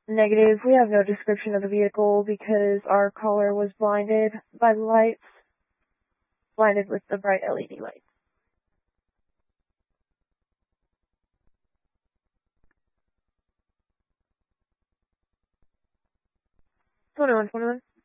Negative. We have no description of the vehicle because our caller was blinded by the lights. Blinded with the bright LED lights. 21.